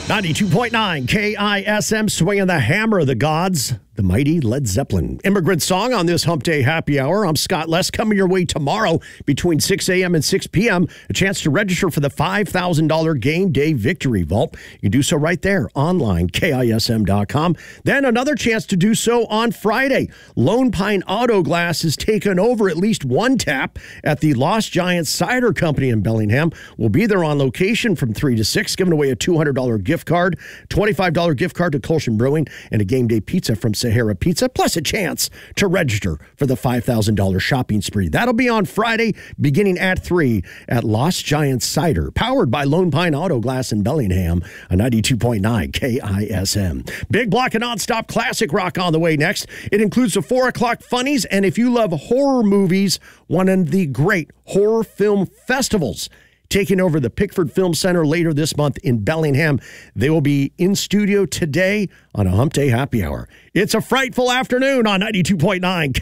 92.9 KISM, swinging the hammer of the gods, the mighty Led Zeppelin. Immigrant song on this Hump Day Happy Hour. I'm Scott Les, coming your way tomorrow between 6 a.m. and 6 p.m. A chance to register for the $5,000 Game Day Victory Vault. You can do so right there online, KISM.com. Then another chance to do so on Friday. Lone Pine Auto Glass has taken over at least one tap at the Lost Giant Cider Company in Bellingham. We'll be there on location from 3 to 6, giving away a $200 gift card, $25 gift card to Colshan Brewing, and a game day pizza from Sahara Pizza, plus a chance to register for the $5,000 shopping spree. That'll be on Friday, beginning at 3 at Lost Giant Cider, powered by Lone Pine Auto Glass in Bellingham, a 92.9 KISM. Big block of nonstop classic rock on the way next. It includes the 4 o'clock funnies, and if you love horror movies, one of the great horror film festivals taking over the Pickford Film Center later this month in Bellingham. They will be in studio today on a Hump Day Happy Hour. It's a frightful afternoon on 92.9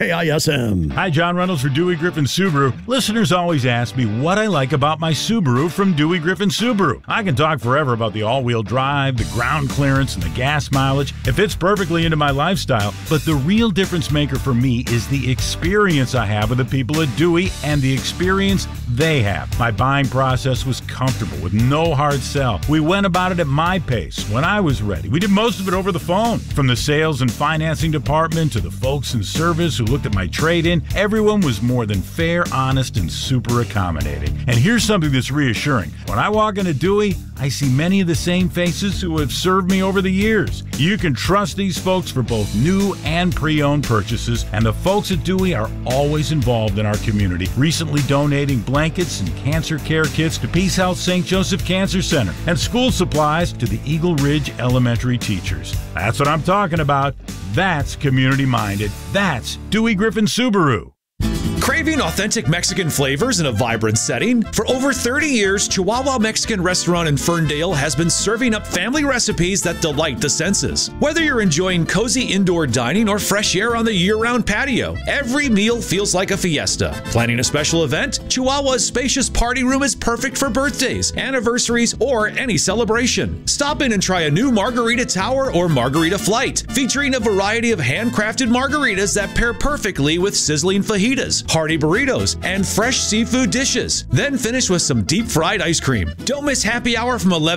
KISM. Hi, John Reynolds for Dewey Griffin Subaru. Listeners always ask me what I like about my Subaru from Dewey Griffin Subaru. I can talk forever about the all-wheel drive, the ground clearance, and the gas mileage. It fits perfectly into my lifestyle, but the real difference maker for me is the experience I have with the people at Dewey and the experience they have. My buying process was comfortable with no hard sell. We went about it at my pace when I was ready. We did most of it over the phone. From the sales and financing department to the folks in service who looked at my trade-in, everyone was more than fair, honest, and super accommodating. And here's something that's reassuring. When I walk into Dewey, I see many of the same faces who have served me over the years. You can trust these folks for both new and pre-owned purchases, and the folks at Dewey are always involved in our community, recently donating blankets and cancer care kits to Peace Health St. Joseph Cancer Center and school supplies to the Eagle Ridge Elementary teachers. That's what I'm talking about. That's community-minded. That's Dewey Griffin Subaru. Craving authentic Mexican flavors in a vibrant setting? For over 30 years, Chihuahua Mexican Restaurant in Ferndale has been serving up family recipes that delight the senses. Whether you're enjoying cozy indoor dining or fresh air on the year-round patio, every meal feels like a fiesta. Planning a special event? Chihuahua's spacious party room is perfect for birthdays, anniversaries, or any celebration. Stop in and try a new Margarita Tower or Margarita Flight, featuring a variety of handcrafted margaritas that pair perfectly with sizzling fajitas, hearty burritos, and fresh seafood dishes. Then finish with some deep-fried ice cream. Don't miss happy hour from 11